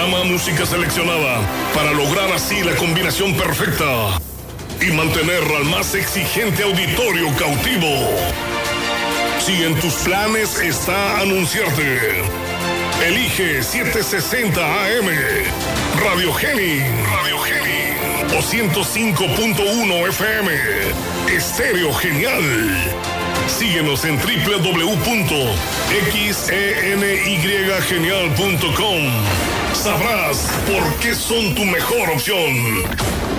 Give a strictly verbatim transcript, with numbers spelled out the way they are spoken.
programa música seleccionada para lograr así la combinación perfecta y mantener al más exigente auditorio cautivo. Si en tus planes está anunciarte, elige setecientos sesenta A M, Radio Geni, Radio Geni, o ciento cinco punto uno F M, Estéreo Genial. Síguenos en doble u doble u doble u punto x e n y genial punto com. Sabrás por qué son tu mejor opción.